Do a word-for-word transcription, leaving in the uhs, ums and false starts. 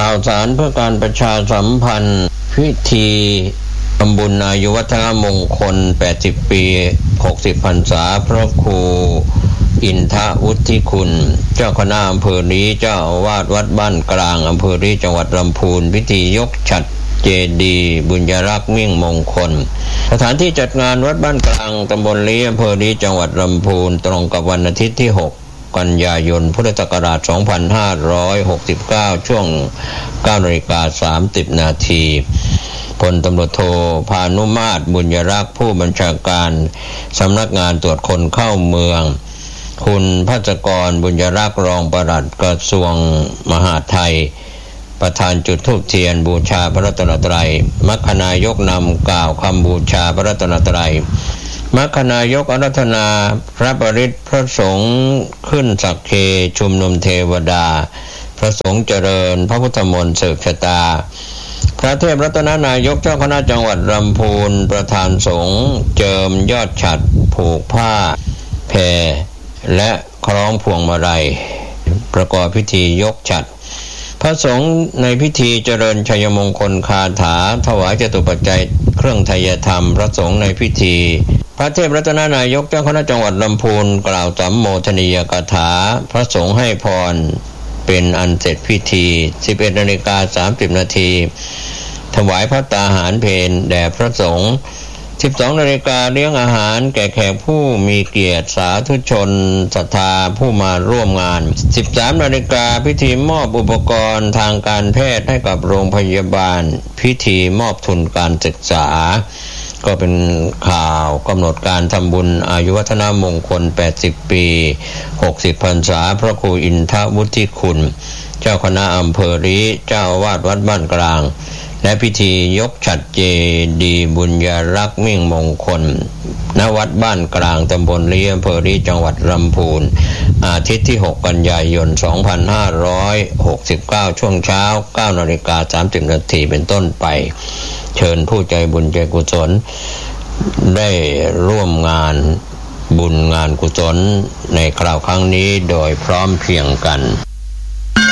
ข่าวสารเพื่อการประชาสัมพันธ์พิธีทำบุญอายุวัฒนมงคลแปดสิบปีหกสิบพรรษาพระครูอินทวุฒิคุณเจ้าคณะอำเภอลี้เจ้าอาวาสวัดบ้านกลางอำเภอลี้จังหวัดลำพูนพิธียกฉัตรเจดีย์บุญยรักษ์มิ่งมงคลสถานที่จัดงานวัดบ้านกลางตำบลลี้อำเภอลี้จังหวัดลำพูนตรงกับวันอาทิตย์ที่หกกันยายนพุทธศักราชสองพันห้าร้อยหกสิบเก้าช่วง เก้านาฬิกาสามสิบนาทีพลตำรวจโทพานุมาตรบุญยรักษ์ผู้บัญชาการสำนักงานตรวจคนเข้าเมืองคุณภัสกรบุญยรักษ์รองปลัดกระทรวงมหาดไทยประธานจุดธูปเทียนบูชาพระรัตนตรัยมัคคณายกนำกล่าวคำบูชาพระรัตนตรัยมัคคณายกอาราธนาพระปริตรพระสงฆ์ขึ้นสักเคชุมนุมเทวดาพระสงฆ์เจริญพระพุทธมนต์สืบชะตาพระเทพรัตนนายกเจ้าคณะจังหวัดลำพูนประธานสงฆ์เจิมยอดฉัตรผูกผ้าแพรและคล้องพวงมาลัยประกอบพิธียกฉัตรพระสงฆ์ในพิธีเจริญชัยมงคลคาถาถวายจตุปัจจัยเครื่องไทยธรรมพระสงฆ์ในพิธีพระเทพรัตนนายกเจ้าคณะจังหวัดลำพูนกล่าวสัมโมทนียกถาพระสงฆ์ให้พรเป็นอันเสร็จพิธี สิบเอ็ดนาฬิกาสามสิบนาทีถวายพระตาหารเพลแด่พระสงฆ์สิบสองนาฬิกาเลี้ยงอาหารแก่แขกผู้มีเกียรติสาธุชนศรัทธาผู้มาร่วมงานสิบสามนาฬิกาพิธีมอบอุปกรณ์ทางการแพทย์ให้กับโรงพยาบาลพิธีมอบทุนการศึกษาก็เป็นข่าวกำหนดการทำบุญอายุวัฒนมงคลแปดสิบปีหกสิบพรรษาพระครูอินทวุฒิคุณเจ้าคณะอำเภอลี้เจ้าอาวาสวัดบ้านกลางและพิธียกฉัตรเจดีย์บุญยรักษ์มิ่งมงคลณวัดบ้านกลางตำบลลี้อำเภอลี้จังหวัดลำพูนอาทิตย์ที่หกกันยายนสองพันห้าร้อยหกสิบเก้าช่วงเช้า เก้านาฬิกาสามสิบนาทีเป็นต้นไปเชิญผู้ใจบุญใจกุศลได้ร่วมงานบุญงานกุศลในคราวครั้งนี้โดยพร้อมเพรียงกัน